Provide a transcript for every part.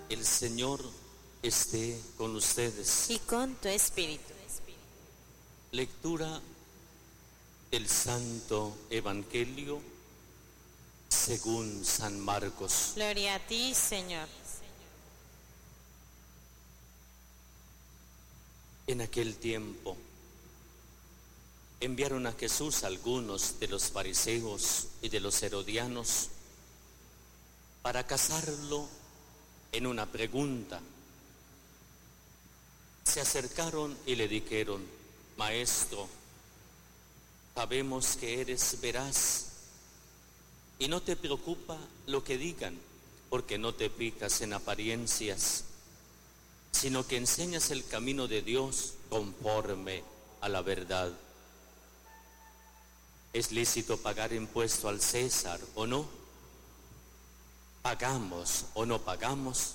El Señor esté con ustedes. Y con tu espíritu. Lectura del Santo Evangelio según San Marcos. Gloria a ti, Señor. En aquel tiempo enviaron a Jesús algunos de los fariseos y de los herodianos para casarlo en una pregunta. Se acercaron y le dijeron: Maestro, sabemos que eres veraz y no te preocupa lo que digan, porque no te fijas en apariencias, sino que enseñas el camino de Dios conforme a la verdad. ¿Es lícito pagar impuesto al César o no? ¿Pagamos o no pagamos?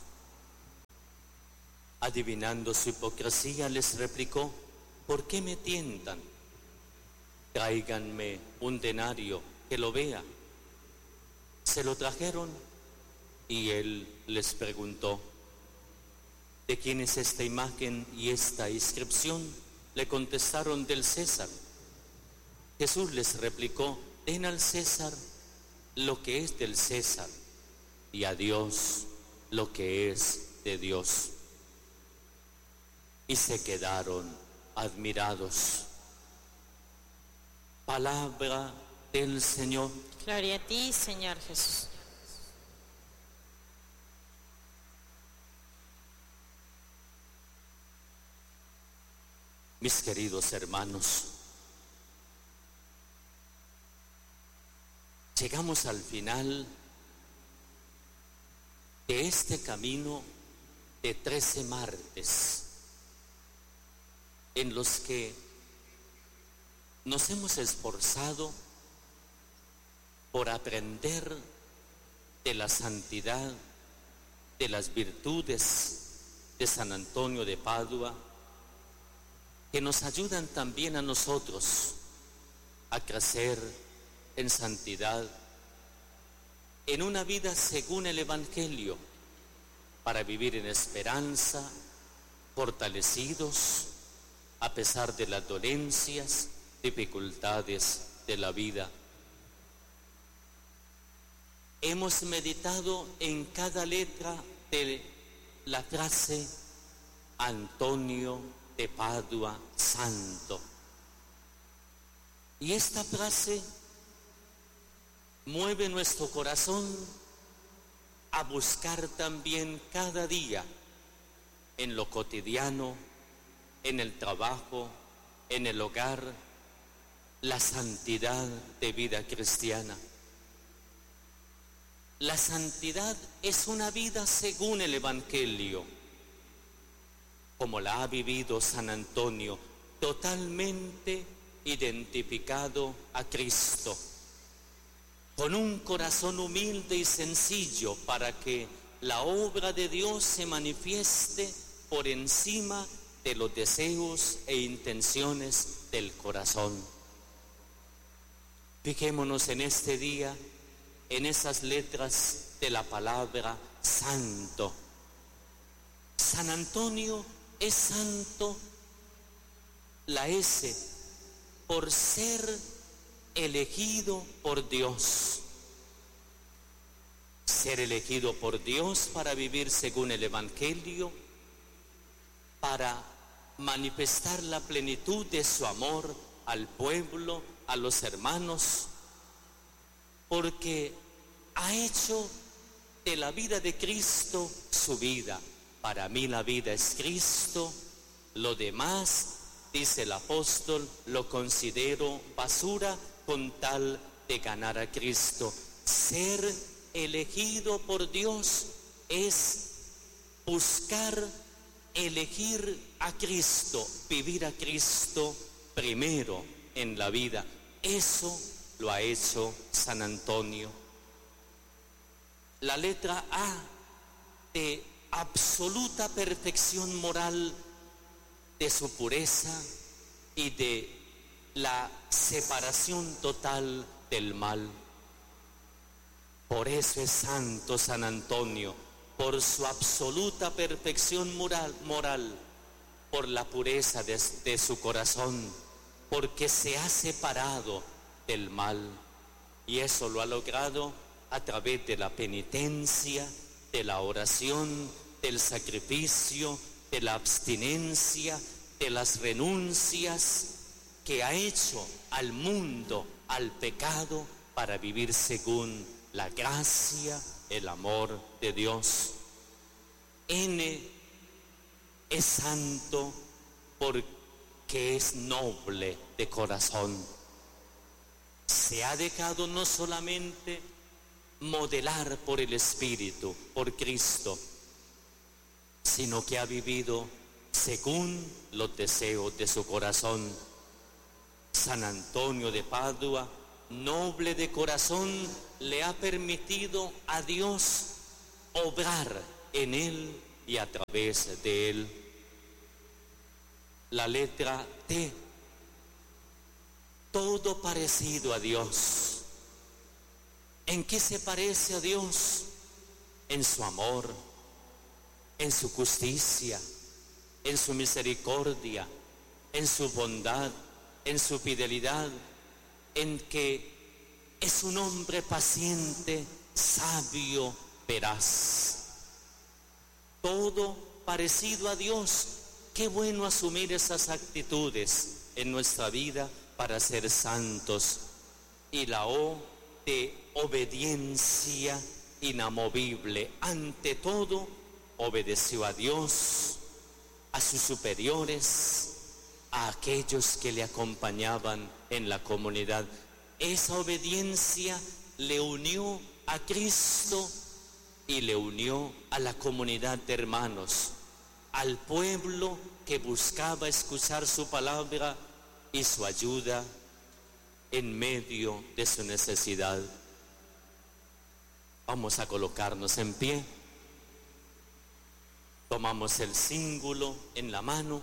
Adivinando su hipocresía, les replicó: ¿por qué me tientan? Tráiganme un denario que lo vea. Se lo trajeron y él les preguntó: ¿de quién es esta imagen y esta inscripción? Le contestaron: del César. Jesús les replicó: den al César lo que es del César y a Dios lo que es de Dios. Y se quedaron admirados. Palabra del Señor. Gloria a ti, Señor Jesús. Mis queridos hermanos, llegamos al final de este camino de 13 martes en los que nos hemos esforzado por aprender de la santidad, de las virtudes de San Antonio de Padua, que nos ayudan también a nosotros a crecer en santidad, en una vida según el Evangelio, para vivir en esperanza, fortalecidos a pesar de las dolencias, dificultades de la vida. Hemos meditado en cada letra de la frase Antonio de Padua, santo. Y esta frase mueve nuestro corazón a buscar también cada día, en lo cotidiano, en el trabajo, en el hogar, la santidad de vida cristiana. La santidad es una vida según el Evangelio, como la ha vivido San Antonio, totalmente identificado a Cristo, con un corazón humilde y sencillo para que la obra de Dios se manifieste por encima de los deseos e intenciones del corazón. Fijémonos en este día en esas letras de la palabra santo. San Antonio es santo, la S, por ser elegido por Dios. Ser elegido por Dios para vivir según el Evangelio, para manifestar la plenitud de su amor al pueblo, a los hermanos, porque ha hecho de la vida de Cristo su vida. Para mí la vida es Cristo, lo demás, dice el apóstol, lo considero basura con tal de ganar a Cristo. Ser elegido por Dios es buscar, elegir a Cristo, vivir a Cristo primero en la vida. Eso lo ha hecho San Antonio. La letra A, de absoluta perfección moral, de su pureza y de la separación total del mal. Por eso es santo San Antonio, por su absoluta perfección moral, por la pureza de su corazón, porque se ha separado del mal. Y eso lo ha logrado a través de la penitencia, de la oración, del sacrificio, de la abstinencia, de las renuncias que ha hecho al mundo, al pecado, para vivir según la gracia, el amor de Dios. N es santo porque es noble de corazón. Se ha dejado no solamente modelar por el Espíritu, por Cristo, sino que ha vivido según los deseos de su corazón. San Antonio de Padua, noble de corazón, le ha permitido a Dios obrar en él y a través de él. La letra T, todo parecido a Dios. ¿En qué se parece a Dios? En su amor, en su justicia, en su misericordia, en su bondad, en su fidelidad, en que es un hombre paciente, sabio, veraz. Todo parecido a Dios. Qué bueno asumir esas actitudes en nuestra vida para ser santos. Y la O de obediencia inamovible. Ante todo, obedeció a Dios, a sus superiores, a aquellos que le acompañaban en la comunidad. Esa obediencia le unió a Cristo y le unió a la comunidad de hermanos, al pueblo que buscaba escuchar su palabra y su ayuda en medio de su necesidad. Vamos a colocarnos en pie. Tomamos el cíngulo en la mano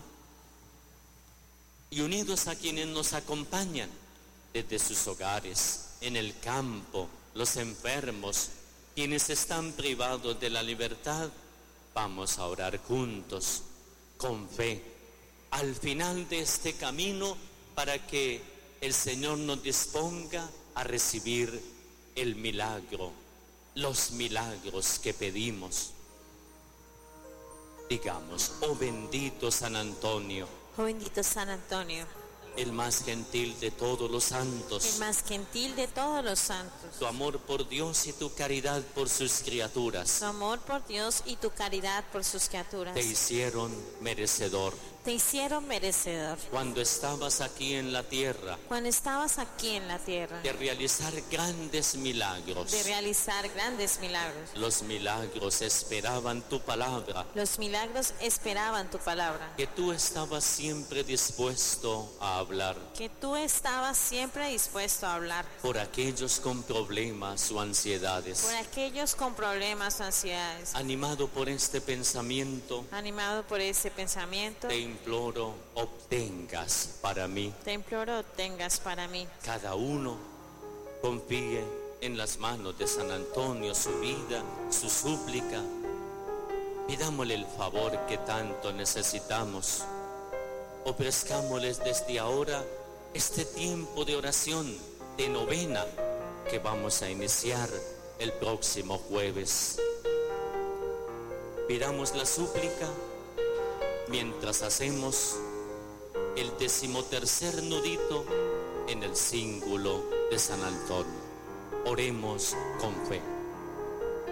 y unidos a quienes nos acompañan desde sus hogares, en el campo, los enfermos, quienes están privados de la libertad, vamos a orar juntos, con fe, al final de este camino, para que el Señor nos disponga a recibir el milagro, los milagros que pedimos. Digamos, oh bendito San Antonio, Oh bendito San Antonio, el más gentil de todos los santos, el más gentil de todos los santos. tu amor por Dios y tu caridad por sus criaturas Tu amor por Dios y tu caridad por sus criaturas te hicieron merecedor. te hicieron merecedor. Cuando estabas aquí en la tierra, Cuando estabas aquí en la tierra, de realizar grandes milagros, de realizar grandes milagros. los milagros esperaban tu palabra, Los milagros esperaban tu palabra, que tú estabas siempre dispuesto a hablar que tú estabas siempre dispuesto a hablar por aquellos con problemas o ansiedades. por aquellos con problemas o ansiedades. Animado por este pensamiento, Animado por ese pensamiento, te imploro, obtengas para mí. te imploro tengas para mí. Cada uno confíe en las manos de San Antonio su vida, su súplica. Pidámosle el favor que tanto necesitamos. Ofrezcámosles desde ahora este tiempo de oración, de novena, que vamos a iniciar el próximo jueves. Pidamos la súplica mientras hacemos el 13º nudito en el cíngulo de San Antonio. Oremos con fe.